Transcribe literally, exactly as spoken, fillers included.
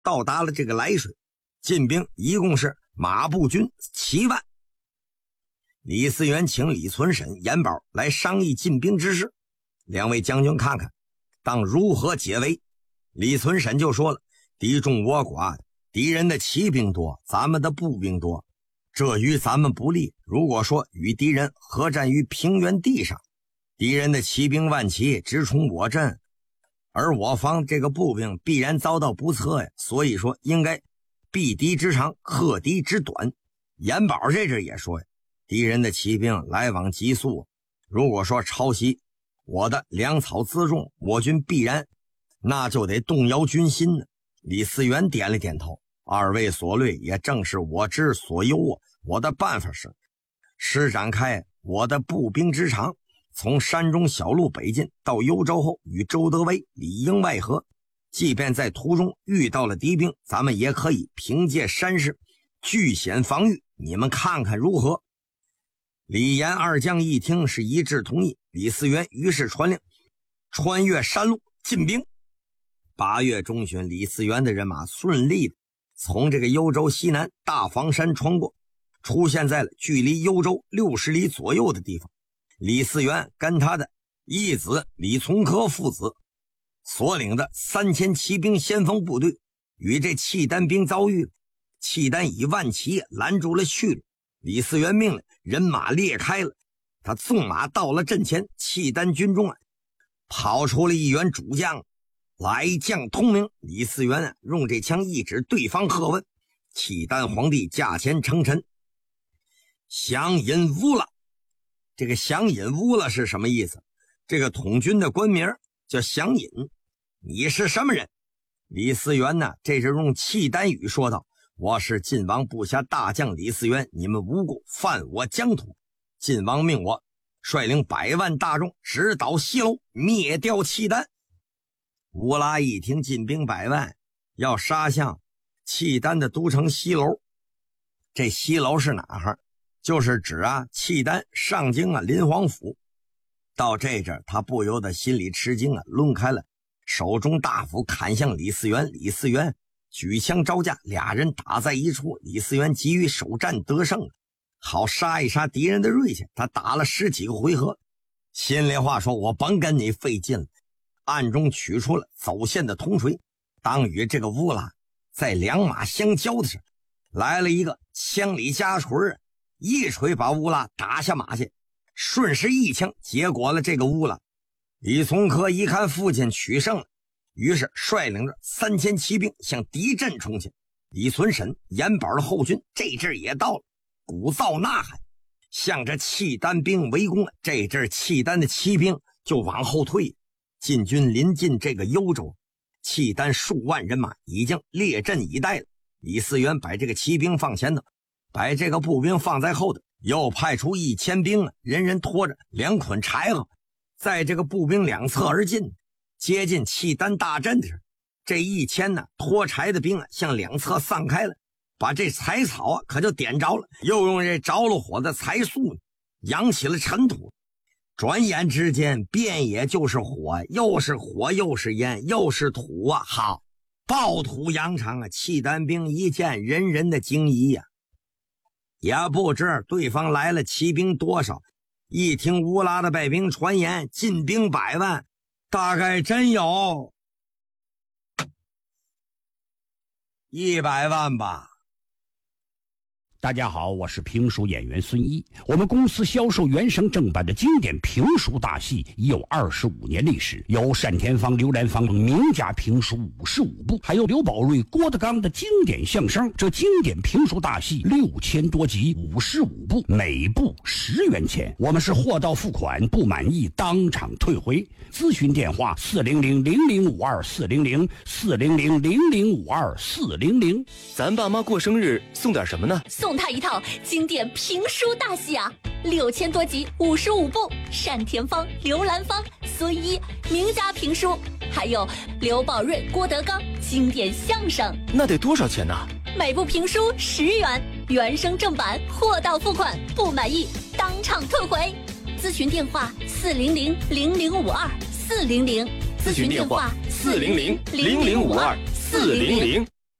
到达了这个涞水，进兵一共是马步军七万。李嗣源请李存审、严保来商议进兵之事，两位将军看看当如何解围。李存审就说了，敌众我寡，敌人的骑兵多，咱们的步兵多，这与咱们不利。如果说与敌人合战于平原地上，敌人的骑兵万骑直冲我阵，而我方这个步兵必然遭到不测呀。所以说应该避敌之长，克敌之短。严保这阵也说呀，敌人的骑兵来往急速，如果说抄袭我的粮草辎重，我军必然那就得动摇军心呢。李嗣源点了点头，二位所虑也正是我之所忧啊。我的办法是施展开我的步兵之长，从山中小路北进，到幽州后与周德威里应外合，即便在途中遇到了敌兵，咱们也可以凭借山势据险防御，你们看看如何？李严二将一听是一致同意，李嗣源于是传令穿越山路进兵。八月中旬，李嗣源的人马顺利的从这个幽州西南大房山穿过，出现在了距离幽州六十里左右的地方。李嗣源跟他的义子李从珂父子所领的三千骑兵先锋部队与这契丹兵遭遇，契丹以万骑拦住了去路。李嗣源命令人马裂开了，他纵马到了阵前，契丹军中啊跑出了一员主将，来将通明。李嗣源啊用这枪一指对方，喝问：契丹皇帝驾前称臣，降引乌拉。这个降引乌拉是什么意思？这个统军的官名叫降引。你是什么人？李嗣源呢这是用契丹语说道：我是晋王部下大将李嗣源，你们无故犯我疆土，晋王命我率领百万大众直捣西楼，灭掉契丹。乌拉一听进兵百万要杀向契丹的都城西楼，这西楼是哪儿？就是指啊契丹上京啊临皇府。到这阵他不由得心里吃惊啊，抡开了手中大斧砍向李嗣源。李嗣源举枪招架，俩人打在一处。李嗣源急于首战得胜，好杀一杀敌人的锐气。他打了十几个回合，心里话说，我甭跟你费劲了，暗中取出了走线的铜锤。当与这个乌拉在两马相交的时候，来了一个枪里夹锤，一锤把乌拉打下马去，顺势一枪结果了这个乌拉。李从珂一看父亲取胜了，于是率领着三千骑兵向敌阵冲去。李存审、严保的后军这阵也到了，鼓噪呐喊，向着契丹兵围攻。这阵契丹的骑兵就往后退，晋军临近这个幽州，契丹数万人马已经列阵以待了。李嗣源把这个骑兵放前头，把这个步兵放在后头，又派出一千兵啊，人人拖着两捆柴火，在这个步兵两侧而进。接近契丹大阵的时候，这一千呢拖柴的兵啊向两侧散开了，把这柴草啊可就点着了，又用这着了火的柴树扬起了尘土。转眼之间便也就是火，又是火又是烟又是土啊，好，暴土扬长啊！契丹兵一见，人人的惊疑呀、啊，也不知对方来了骑兵多少。一听乌拉的败兵传言，进兵百万，大概真有一百万吧。 大家好，我是评书演员孙一。我们公司销售原声正版的经典评书大戏已有二十五年历史，有单田芳、刘兰芳名家评书五十五部，还有刘宝瑞、郭德纲的经典相声。这经典评书大戏六千多集，五十五部，每部十元钱。我们是货到付款，不满意当场退回。咨询电话：四零零零零五二四零零四零零零零五二四零零。 咱爸妈过生日送点什么呢？ 送他一套经典评书大戏啊，六千多集，五十五部，单田芳、刘兰芳、孙一名家评书，还有刘宝瑞、郭德纲经典相声。 那得多少钱呢？ 每部评书十元，原声正版，货到付款，不满意当场退回。咨询电话：四零零零零五二四零零。 咨询电话：四零零零零五二四零零。